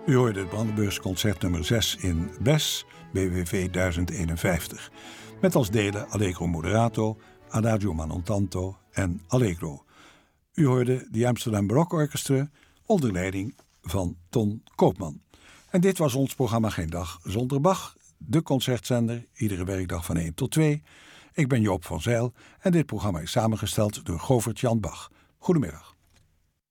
U hoorde het Brandenburgs concert nummer 6 in Bes, BWV 1051. Met als delen Allegro moderato, Adagio ma non tanto en Allegro. U hoorde de Amsterdam Baroque Orchestra onder leiding van Ton Koopman. En dit was ons programma Geen Dag Zonder Bach, de concertzender, iedere werkdag van 1 tot 2. Ik ben Joop van Zijl en dit programma is samengesteld door Govert Jan Bach. Goedemiddag.